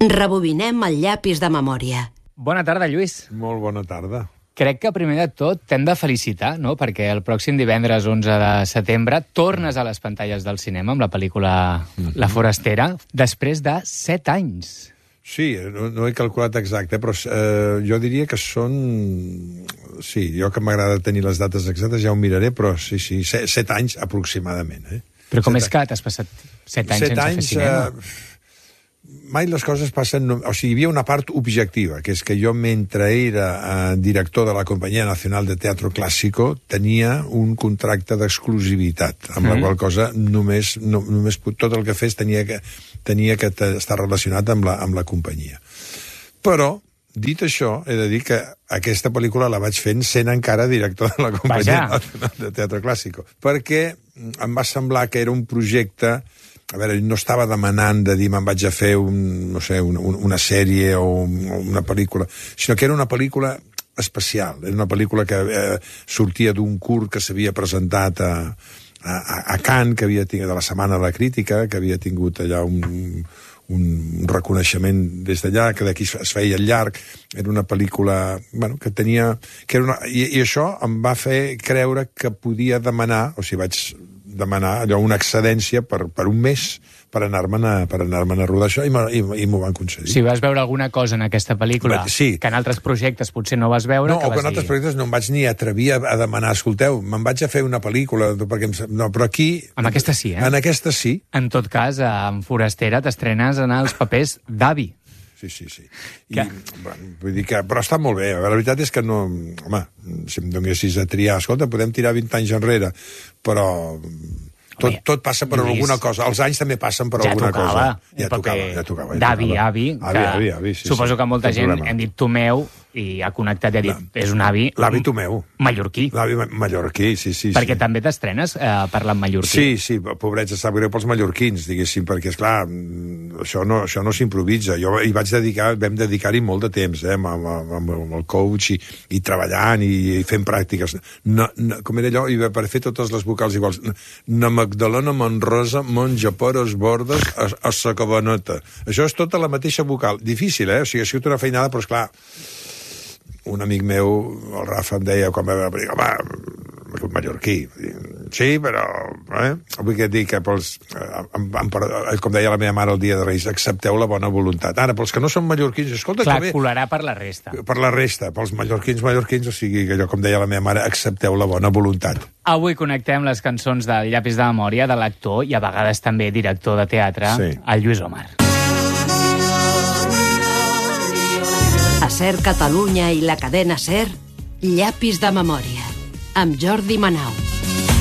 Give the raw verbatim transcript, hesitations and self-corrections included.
Rebobinem el llapis de memòria. Bona tarda, Lluís. Molt bona tarda. Crec que, primer de tot, t'hem de felicitar, no?, perquè el pròxim divendres onze de setembre tornes a les pantalles del cinema amb la pel·lícula La Forastera, després de set anys. Sí, no, no he calculat exacte, però eh, jo diria que són... Sí, jo que m'agrada tenir les dates exactes ja ho miraré, però sí, sí, set, set anys aproximadament. Eh? Però com set és que t'has passat set anys set sense anys, fer cinema? Eh, mai les coses passen... O sigui, hi havia una part objectiva, que és que jo, mentre era eh, director de la Companyia Nacional de Teatro Clásico, tenia un contracte d'exclusivitat, amb mm. la qual cosa només, no, només tot el que fes tenia que, tenia que estar relacionat amb la, amb la companyia. Però, dit això, he de dir que aquesta pel·lícula la vaig fent sent encara director de la Companyia Vaja. Nacional de Teatro Clásico, perquè em va semblar que era un projecte... A veure, no estava demanant de dir me'n vaig a fer un, no sé, una, una sèrie o una pel·lícula, sinó que era una pel·lícula especial. Era una pel·lícula que eh, sortia d'un curt que s'havia presentat a, a, a Cannes, que havia tingut, de la Setmana de la Crítica, que havia tingut allà un, un reconeixement des d'allà, que d'aquí es feia el llarg. Era una pel·lícula, bueno, que tenia... Que era una, i, I això em va fer creure que podia demanar, o sigui, vaig demanar allò, una excedència per, per un mes per anar-me'n a, per anar-me'n a rodar això, i m'ho van concedir. Si vas veure alguna cosa en aquesta pel·lícula sí. que en altres projectes potser no vas veure... No, que o que en altres dir... projectes no em vaig ni atrevir a, a demanar, escolteu, me'n vaig a fer una pel·lícula, perquè em... no, però aquí... Amb aquesta sí, eh? En aquesta sí. En tot cas, amb Forastera t'estrenes en els papers d'avi. Sí, sí, sí. I, bueno, vull dir que, però està molt bé. La veritat és que no... Home, si em donessis a triar... Escolta, podem tirar vint anys enrere, però... Tot, tot passa per Lluís, alguna cosa. Els anys també passen per ja alguna tocava, cosa. Ja tocava, ja tocava. Ja d'avi, tocava. avi, avi, avi, avi sí, suposo sí, que molta gent problema. Hem dit Tomeu i ha connectat i ha dit, la, és un avi... L'avi Tomeu. Mallorquí. L'avi mallorquí, sí, sí. Perquè sí. també t'estrenes eh, parlant mallorquí. Sí, sí, pobrets, sap greu pels mallorquins, diguéssim, perquè, esclar, això no, això no s'improvisa. Jo hi vaig dedicar, vam dedicar-hi molt de temps, eh, amb, amb, amb el coach i, i treballant i, i fent pràctiques. No, no, com era allò, i per fer totes les vocals iguals. Na Magdalena Manrosa menja peres bordes a, a sa cabaneta. Això és tota la mateixa vocal. Difícil, eh? O sigui, ha sigut una feinada, però, esclar, un amic meu, el Rafa, em deia, quan va veure la pel·lícula, home, mallorquí. Sí, però... Eh? Vull que et dic que pels... Eh, com deia la meva mare el dia de Reis, accepteu la bona voluntat. Ara, pels que no són mallorquins, escolta... Clar, que bé, colarà per la resta. Per la resta, pels mallorquins, mallorquins, o sigui, que allò, com deia la meva mare, accepteu la bona voluntat. Avui connectem les cançons del llapis de memòria de l'actor i a vegades també director de teatre, sí. El Lluís Omar. A Ser Catalunya i la cadena Ser, llapis de memòria, amb Jordi Manau.